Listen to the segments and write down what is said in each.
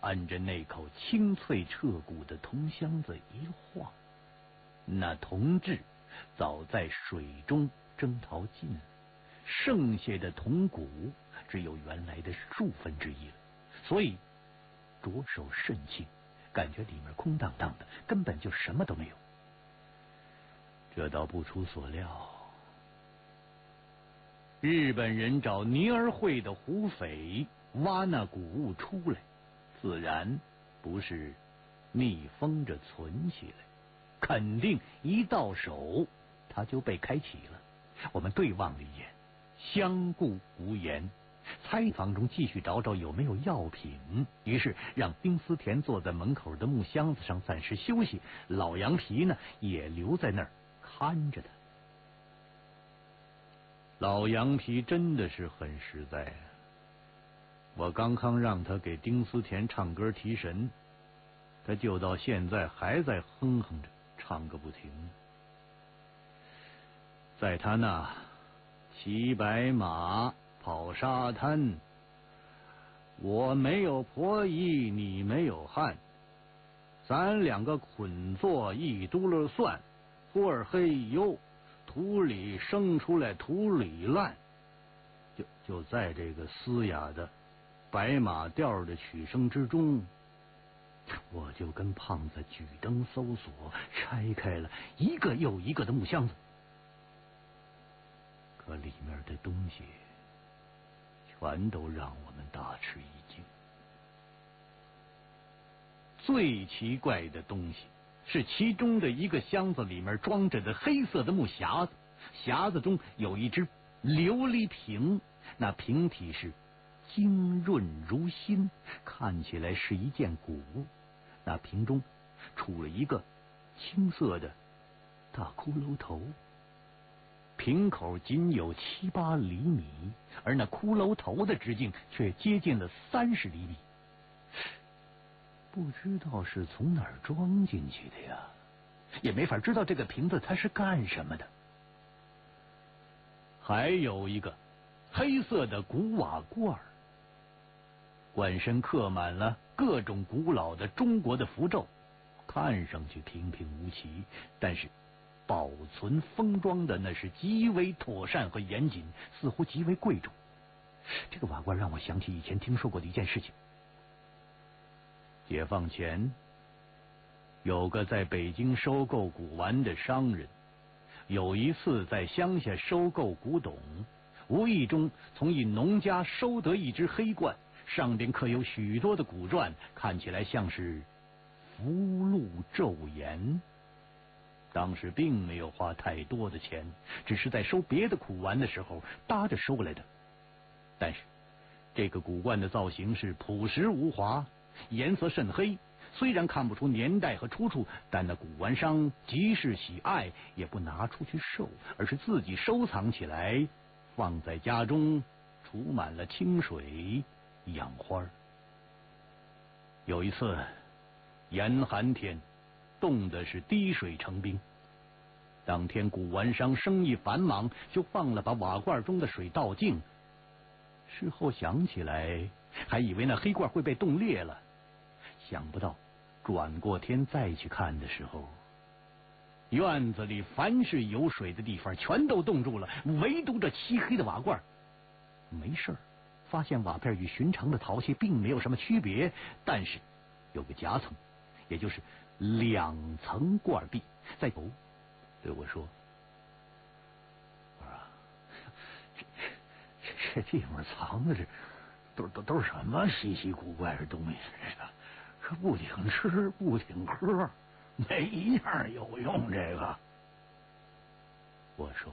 按着那口清脆彻骨的铜箱子一晃，那铜质早在水中蒸陶尽了，剩下的铜骨只有原来的1/10了，所以着手甚轻，感觉里面空荡荡的，根本就什么都没有。这倒不出所料，日本人找尼儿会的胡匪挖那古物出来，自然不是密封着存起来，肯定一到手它就被开启了。我们对望了一眼，相顾无言。猜房中继续找找有没有药品，于是让丁思甜坐在门口的木箱子上暂时休息，老羊皮呢也留在那儿看着他。老羊皮真的是很实在啊！我刚让他给丁思甜唱歌提神，他就到现在还在哼哼着，唱个不停。在他那骑白马跑沙滩，我没有婆姨，你没有汉，咱2个捆做一嘟噜蒜，锅儿黑油，土里生出来土里烂。就在这个嘶哑的白马调的曲声之中，我就跟胖子举灯搜索，拆开了一个又一个的木箱子，可里面的东西全都让我们大吃一惊。最奇怪的东西是其中的一个箱子里面装着的黑色的木匣子，匣子中有一只琉璃瓶，那瓶体是晶润如新，看起来是一件古物。那瓶中杵了一个青色的大骷髅头，瓶口仅有7、8厘米，而那骷髅头的直径却接近了30厘米。不知道是从哪儿装进去的呀，也没法知道这个瓶子它是干什么的。还有一个黑色的古瓦罐，罐身刻满了各种古老的中国的符咒，看上去平平无奇，但是保存封装的那是极为妥善和严谨，似乎极为贵重。这个瓦罐让我想起以前听说过的一件事情。解放前，有个在北京收购古玩的商人，有一次在乡下收购古董，无意中从一农家收得一只黑罐，上边刻有许多的古篆，看起来像是符箓咒言。当时并没有花太多的钱，只是在收别的古玩的时候搭着收来的。但是这个古罐的造型是朴实无华，颜色甚黑，虽然看不出年代和出处，但那古玩商即使喜爱也不拿出去售，而是自己收藏起来，放在家中储满了清水养花。有一次严寒天，冻的是滴水成冰，当天古玩商生意繁忙，就忘了把瓦罐中的水倒净。事后想起来，还以为那黑罐会被冻裂了，想不到转过天再去看的时候，院子里凡是有水的地方全都冻住了，唯独这漆黑的瓦罐没事儿。发现瓦片与寻常的陶器并没有什么区别，但是有个夹层，也就是2层罐壁，在头对我说：“我说这地方藏的都是什么稀奇古怪的东西？这不挺吃不挺喝，没一样有用。这个。”我说：“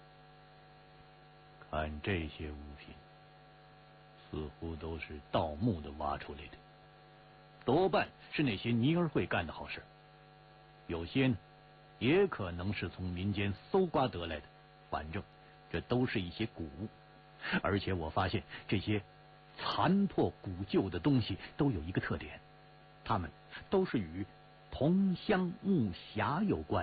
看这些物品，似乎都是盗墓的挖出来的，多半是那些尼儿会干的好事，有些呢也可能是从民间搜刮得来的，反正这都是一些古物。而且我发现这些残破古旧的东西都有一个特点，它们都是与铜箱木匣有关。